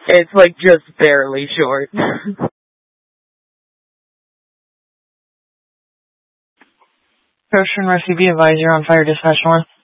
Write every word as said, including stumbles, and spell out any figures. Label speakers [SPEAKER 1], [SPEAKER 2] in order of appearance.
[SPEAKER 1] It's like just barely short.
[SPEAKER 2] Ocean Rescue, be advised, you're on fire, dispatch north.